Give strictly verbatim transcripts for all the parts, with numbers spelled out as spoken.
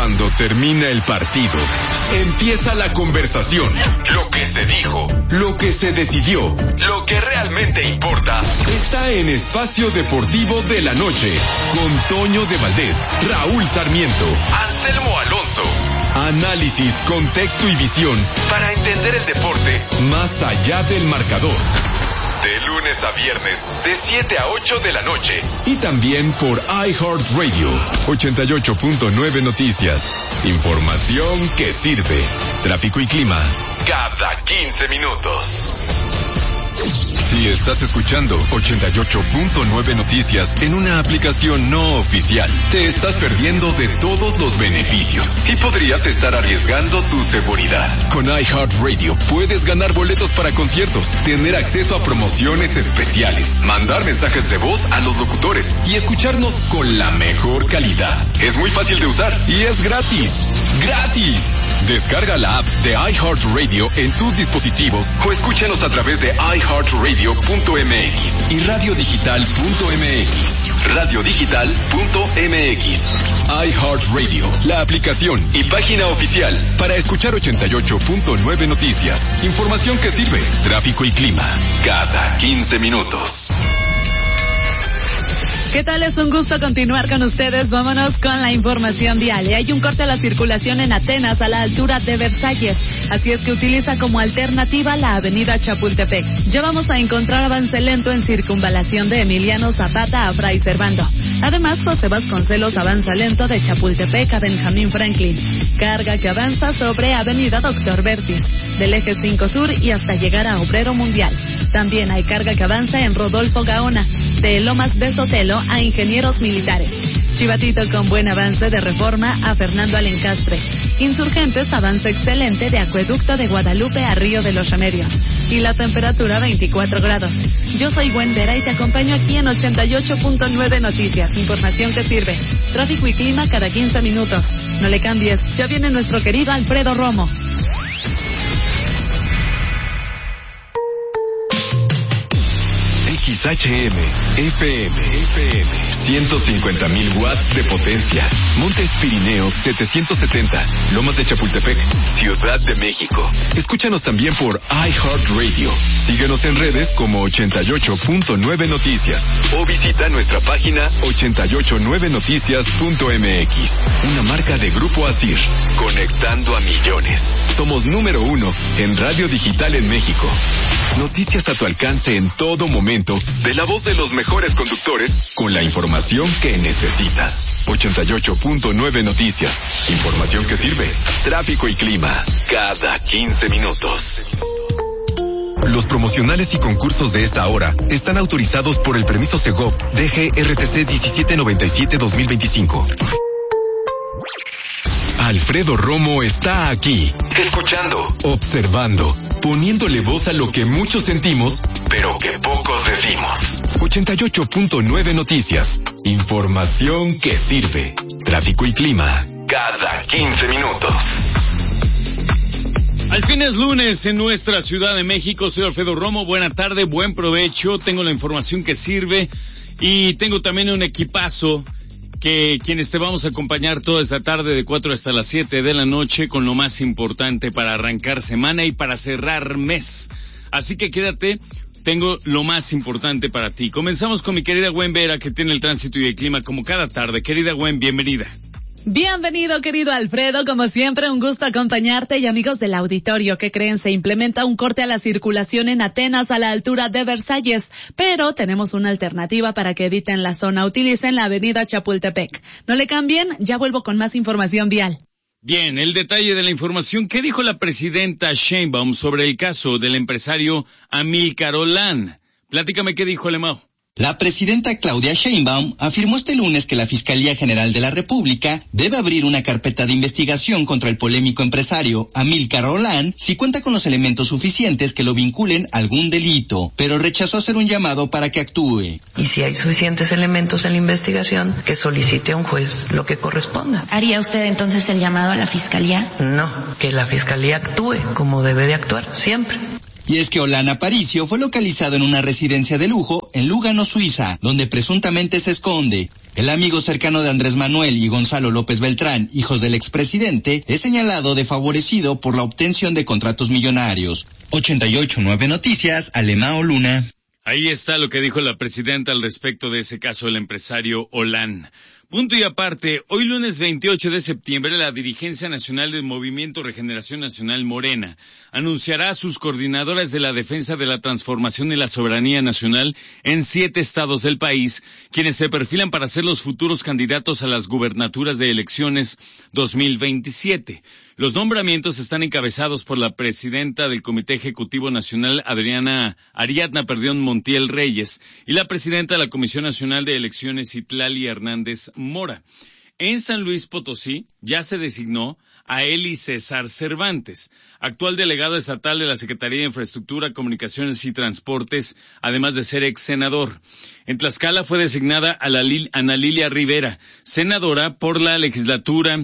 Cuando termina el partido, empieza la conversación. Lo que se dijo, lo que se decidió, lo que realmente importa, está en Espacio Deportivo de la Noche, con Toño de Valdés, Raúl Sarmiento, Anselmo Alonso. Análisis, contexto y visión para entender el deporte más allá del marcador. De lunes a viernes, de siete a ocho de la noche. Y también por iHeartRadio, ochenta y ocho punto nueve Noticias. Información que sirve. Tráfico y clima, cada quince minutos. Si estás escuchando ochenta y ocho punto nueve Noticias en una aplicación no oficial, te estás perdiendo de todos los beneficios y podrías estar arriesgando tu seguridad. Con iHeartRadio puedes ganar boletos para conciertos, tener acceso a promociones especiales, mandar mensajes de voz a los locutores y escucharnos con la mejor calidad. Es muy fácil de usar y es gratis. ¡Gratis! Descarga la app de iHeartRadio en tus dispositivos o escúchanos a través de iHeartRadio punto m x y radiodigital punto m x. radiodigital punto m x. iHeartRadio, la aplicación y página oficial para escuchar ochenta y ocho punto nueve Noticias. Información que sirve. Tráfico y clima, cada quince minutos. ¿Qué tal? Es un gusto continuar con ustedes. Vámonos con la información vial. Y hay un corte a la circulación en Atenas a la altura de Versalles. Así es que utiliza como alternativa la avenida Chapultepec. Ya vamos a encontrar avance lento en circunvalación de Emiliano Zapata a Fray Servando. Además, José Vasconcelos avanza lento de Chapultepec a Benjamín Franklin. Carga que avanza sobre avenida Doctor Vertis, del eje cinco Sur y hasta llegar a Obrero Mundial. También hay carga que avanza en Rodolfo Gaona, de Lomas de Sotelo a Ingenieros Militares. Chivatito con buen avance de Reforma a Fernando Alencastre. Insurgentes avance excelente de Acueducto de Guadalupe a Río de los Remedios. Y la temperatura veinticuatro grados. Yo soy Gwendera y te acompaño aquí en ochenta y ocho punto nueve Noticias. Información que sirve. Tráfico y clima cada quince minutos. No le cambies, ya viene nuestro querido Alfredo Romo. X H M, F M, F M, ciento cincuenta mil watts de potencia. Montes Pirineos setecientos setenta, Lomas de Chapultepec, Ciudad de México. Escúchanos también por iHeartRadio. Síguenos en redes como ochenta y ocho punto nueve Noticias o visita nuestra página ochenta y ocho nueve noticias punto m x. Una marca de Grupo Asir, conectando a millones. Somos número uno en radio digital en México. Noticias a tu alcance en todo momento, de la voz de los mejores conductores, con la información que necesitas. ochenta y ocho punto nueve Noticias. Información que sirve. Tráfico y clima, cada quince minutos. Los promocionales y concursos de esta hora están autorizados por el permiso Segov D G R T C diecisiete noventa y siete dos mil veinticinco. Alfredo Romo está aquí, escuchando, observando, poniéndole voz a lo que muchos sentimos, pero que pocos decimos. ochenta y ocho punto nueve Noticias. Información que sirve. Tráfico y clima, cada quince minutos. Al fin es lunes en nuestra Ciudad de México. Soy Alfredo Romo. Buena tarde, buen provecho. Tengo la información que sirve y tengo también un equipazo que quienes te vamos a acompañar toda esta tarde de cuatro hasta las siete de la noche con lo más importante para arrancar semana y para cerrar mes. Así que quédate, tengo lo más importante para ti. Comenzamos con mi querida Gwen Vera, que tiene el tránsito y el clima como cada tarde. Querida Gwen, bienvenida. Bienvenido, querido Alfredo, como siempre un gusto acompañarte. Y amigos del auditorio, ¿qué creen? Se implementa un corte a la circulación en Atenas a la altura de Versalles, pero tenemos una alternativa para que eviten la zona. Utilicen la avenida Chapultepec. No le cambien, ya vuelvo con más información vial. Bien, el detalle de la información. ¿Qué dijo la presidenta Sheinbaum sobre el caso del empresario Amílcar Olán? Platícame qué dijo, Lemao. La presidenta Claudia Sheinbaum afirmó este lunes que la Fiscalía General de la República debe abrir una carpeta de investigación contra el polémico empresario Amílcar Olán si cuenta con los elementos suficientes que lo vinculen a algún delito, pero rechazó hacer un llamado para que actúe. Y si hay suficientes elementos en la investigación, que solicite a un juez lo que corresponda. ¿Haría usted entonces el llamado a la Fiscalía? No, que la Fiscalía actúe como debe de actuar, siempre. Y es que Olan Aparicio fue localizado en una residencia de lujo en Lugano, Suiza, donde presuntamente se esconde. El amigo cercano de Andrés Manuel y Gonzalo López Beltrán, hijos del expresidente, es señalado de favorecido por la obtención de contratos millonarios. ochenta y ocho punto nueve Noticias, Alemao Luna. Ahí está lo que dijo la presidenta al respecto de ese caso del empresario Olan. Punto y aparte, hoy lunes veintiocho de septiembre, la dirigencia nacional del Movimiento Regeneración Nacional Morena anunciará a sus coordinadoras de la defensa de la transformación y la soberanía nacional en siete estados del país, quienes se perfilan para ser los futuros candidatos a las gubernaturas de elecciones dos mil veintisiete. Los nombramientos están encabezados por la presidenta del Comité Ejecutivo Nacional, Adriana Ariadna Perdión Montiel Reyes, y la presidenta de la Comisión Nacional de Elecciones, Citlali Hernández Mora. En San Luis Potosí ya se designó a Eli César Cervantes, actual delegado estatal de la Secretaría de Infraestructura, Comunicaciones y Transportes, además de ser ex senador. En Tlaxcala fue designada a la Lil, Ana Lilia Rivera, senadora por la legislatura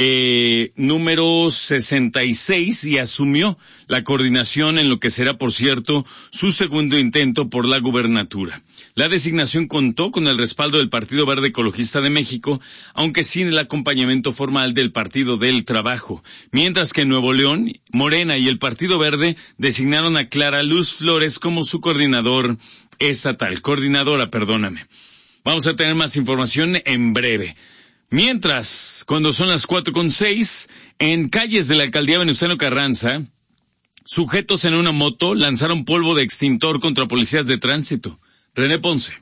eh, número sesenta y seis, y asumió la coordinación en lo que será, por cierto, su segundo intento por la gubernatura. La designación contó con el respaldo del Partido Verde Ecologista de México, aunque sin el acompañamiento formal del Partido del Trabajo, mientras que en Nuevo León, Morena y el Partido Verde designaron a Clara Luz Flores como su coordinador estatal, coordinadora, perdóname. Vamos a tener más información en breve. Mientras, cuando son las cuatro con seis, en calles de la alcaldía Venustiano Carranza, sujetos en una moto lanzaron polvo de extintor contra policías de tránsito. René Ponce.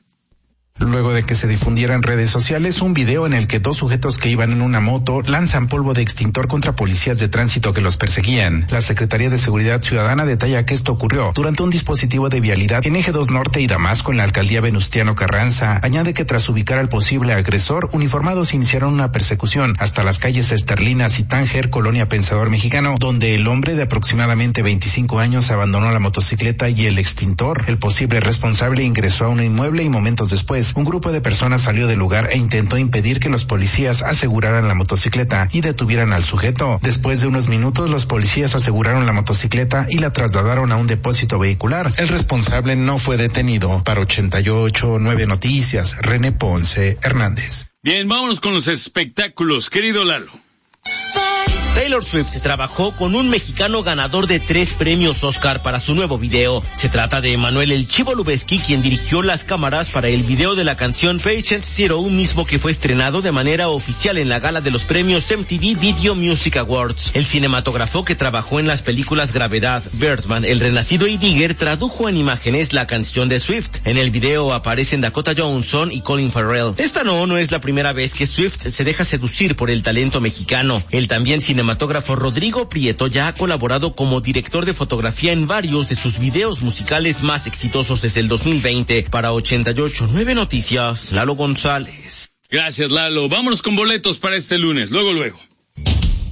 Luego de que se difundiera en redes sociales un video en el que dos sujetos que iban en una moto lanzan polvo de extintor contra policías de tránsito que los perseguían. La Secretaría de Seguridad Ciudadana detalla que esto ocurrió durante un dispositivo de vialidad en Eje dos Norte y Damasco en la alcaldía Venustiano Carranza. Añade que tras ubicar al posible agresor, uniformados iniciaron una persecución hasta las calles Esterlinas y Tánger, Colonia Pensador Mexicano, donde el hombre de aproximadamente veinticinco años abandonó la motocicleta y el extintor. El posible responsable ingresó a un inmueble y momentos después un grupo de personas salió del lugar e intentó impedir que los policías aseguraran la motocicleta y detuvieran al sujeto. Después de unos minutos, los policías aseguraron la motocicleta y la trasladaron a un depósito vehicular. El responsable no fue detenido. Para ochenta y ocho punto nueve Noticias, René Ponce Hernández. Bien, vámonos con los espectáculos, querido Lalo. Taylor Swift trabajó con un mexicano ganador de tres premios Oscar para su nuevo video. Se trata de Emanuel El Chivo Lubezki, quien dirigió las cámaras para el video de la canción Patient Zero, mismo que fue estrenado de manera oficial en la gala de los premios M T V Video Music Awards. El cinematógrafo, que trabajó en las películas Gravedad, Birdman, El Renacido y Digger, tradujo en imágenes la canción de Swift. En el video aparecen Dakota Johnson y Colin Farrell. Esta no, no es la primera vez que Swift se deja seducir por el talento mexicano. El también cinematógrafo Rodrigo Prieto ya ha colaborado como director de fotografía en varios de sus videos musicales más exitosos desde el dos mil veinte. Para ochenta y ocho punto nueve Noticias, Lalo González. Gracias, Lalo. Vámonos con boletos para este lunes. Luego, luego.